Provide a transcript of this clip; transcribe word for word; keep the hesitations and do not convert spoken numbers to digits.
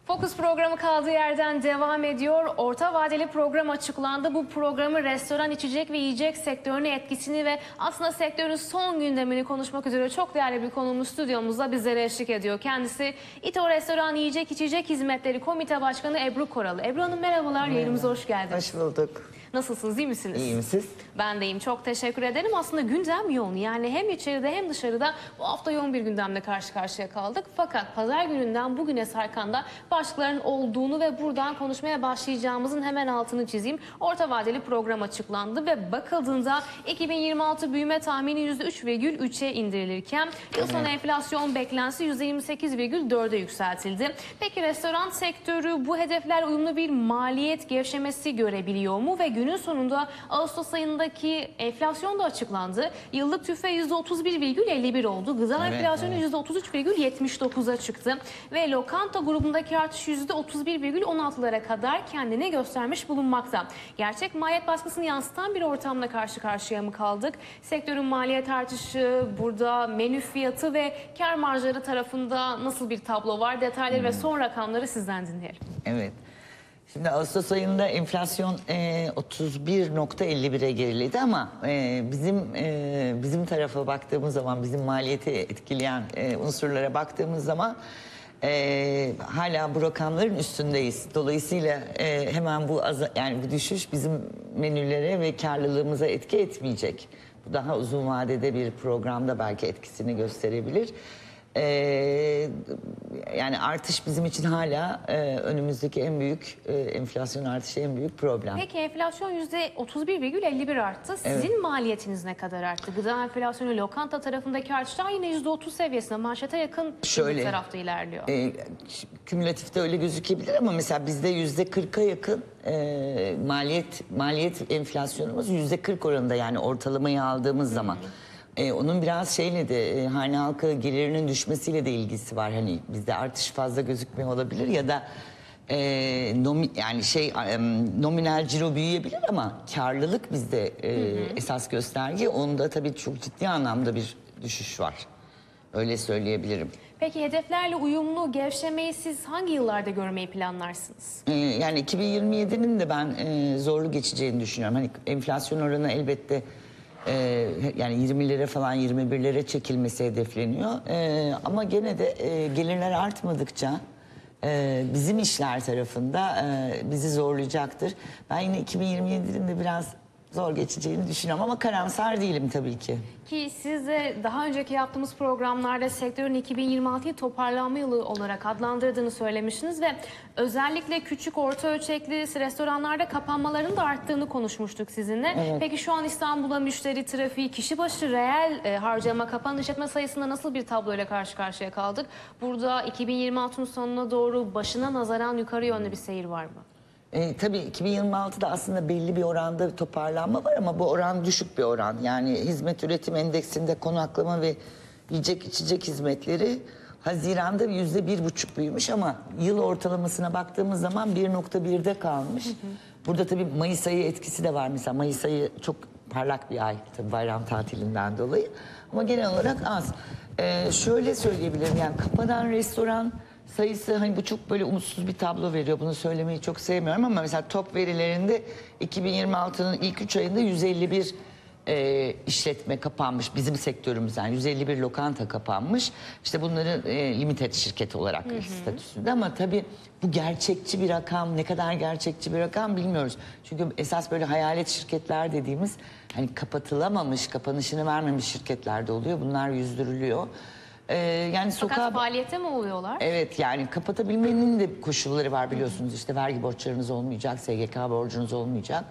Fokus programı kaldığı yerden devam ediyor. Orta vadeli program açıklandı. Bu programı restoran, içecek ve yiyecek sektörüne etkisini ve aslında sektörün son gündemini konuşmak üzere çok değerli bir konuğumuz stüdyomuzda bizlere eşlik ediyor. Kendisi İTO Restoran Yiyecek İçecek Hizmetleri Komite Başkanı Ebru Koralı. Ebru Hanım merhabalar, merhaba. Yayınımıza hoş geldiniz. Hoş bulduk. Nasılsınız, iyi misiniz? İyiyim, siz? Ben de iyiyim, çok teşekkür ederim. Aslında gündem yoğun, yani hem içeride hem dışarıda bu hafta yoğun bir gündemle karşı karşıya kaldık. Fakat pazar gününden bugüne sarkanda başlıkların olduğunu ve buradan konuşmaya başlayacağımızın hemen altını çizeyim. Orta vadeli program açıklandı ve bakıldığında iki bin yirmi altı büyüme tahmini yüzde üç virgül üçe indirilirken yıl sonu enflasyon beklentisi yüzde yirmi sekiz virgül dörde yükseltildi. Peki restoran sektörü bu hedeflerle uyumlu bir maliyet gevşemesi görebiliyor mu ve günün sonunda Ağustos ayındaki enflasyon da açıklandı. Yıllık tüfe yüzde otuz bir virgül elli bir oldu. Gıda Evet, enflasyonu evet. yüzde otuz üç virgül yetmiş dokuza çıktı. Ve lokanta grubundaki artış yüzde otuz bir virgül on altılara kadar kendini göstermiş bulunmakta. Gerçek maliyet baskısını yansıtan bir ortamla karşı karşıya mı kaldık? Sektörün maliyet artışı, burada menü fiyatı ve kar marjları tarafında nasıl bir tablo var? Detayları ve son rakamları sizden dinleyelim. Evet. Şimdi Ağustos ayında enflasyon e, otuz bir nokta elli bire geriledi ama e, bizim e, bizim tarafa baktığımız zaman, bizim maliyeti etkileyen e, unsurlara baktığımız zaman e, hala bu rakamların üstündeyiz. Dolayısıyla e, hemen bu az, yani bu düşüş bizim menülere ve karlılığımıza etki etmeyecek. Bu daha uzun vadede bir programda belki etkisini gösterebilir. Ee, yani artış bizim için hala e, önümüzdeki en büyük e, enflasyon artışı, en büyük problem. Peki enflasyon yüzde otuz bir virgül elli bir arttı. Sizin Evet. maliyetiniz ne kadar arttı? Gıda enflasyonu, lokanta tarafındaki artışlar yine yüzde otuz seviyesinde, manşete yakın Şöyle, bir tarafta ilerliyor. E, kümülatifte öyle gözükebilir ama mesela bizde yüzde kırka yakın e, maliyet maliyet enflasyonumuz yüzde kırk oranında, yani ortalamayı aldığımız zaman. Ee, onun biraz şeyle de e, hane halkı gelirinin düşmesiyle de ilgisi var. Hani bizde artış fazla gözükmüyor olabilir ya da e, nomi, yani şey e, nominal ciro büyüyebilir ama karlılık bizde e, hı hı. esas gösterge. Onda tabii çok ciddi anlamda bir düşüş var. Öyle söyleyebilirim. Peki hedeflerle uyumlu gevşemeyi siz hangi yıllarda görmeyi planlarsınız? Ee, yani iki bin yirmi yedinin de ben e, zorlu geçeceğini düşünüyorum. Hani enflasyon oranı elbette Ee, yani yirmilere falan, yirmi birlere çekilmesi hedefleniyor. Ee, ama gene de e, gelirler artmadıkça e, bizim işler tarafında e, bizi zorlayacaktır. Ben yine iki bin yirmi yedinin de biraz zor geçeceğini düşünüyorum ama karamsar değilim tabii ki. Ki siz de daha önceki yaptığımız programlarda sektörün iki bin yirmi altıyı toparlanma yılı olarak adlandırdığını söylemiştiniz ve özellikle küçük orta ölçekli restoranlarda kapanmaların da arttığını konuşmuştuk sizinle. Evet. Peki şu an İstanbul'a müşteri trafiği, kişi başı reel e, harcama, kapanan işletme sayısında nasıl bir tabloyla karşı karşıya kaldık? Burada iki bin yirmi altının sonuna doğru başına nazaran yukarı yönlü bir seyir var mı? E, tabii iki bin yirmi altıda aslında belli bir oranda toparlanma var ama bu oran düşük bir oran. Yani hizmet üretim endeksinde konaklama ve yiyecek içecek hizmetleri Haziran'da yüzde bir buçuk büyümüş ama yıl ortalamasına baktığımız zaman bir nokta birde kalmış. Hı hı. Burada tabii Mayıs ayı etkisi de var. Mesela Mayıs ayı çok parlak bir ay tabii bayram tatilinden dolayı. Ama genel olarak az. E, şöyle söyleyebilirim, yani kapanan restoran sayısı, hani bu çok böyle umutsuz bir tablo veriyor. Bunu söylemeyi çok sevmiyorum ama mesela top verilerinde iki bin yirmi altının ilk üç ayında yüz elli bir e, işletme kapanmış bizim sektörümüzden. yüz elli bir lokanta kapanmış. İşte bunların e, limited şirket olarak hı hı. statüsünde ama tabii bu gerçekçi bir rakam. Ne kadar gerçekçi bir rakam bilmiyoruz. Çünkü esas böyle hayalet şirketler dediğimiz, hani kapatılamamış, kapanışını vermemiş şirketler de oluyor. Bunlar yüzdürülüyor. Ee, yani Fakat sokağa... faaliyette mi oluyorlar? Evet, yani kapatabilmenin de koşulları var biliyorsunuz. İşte vergi borçlarınız olmayacak, S G K borcunuz olmayacak.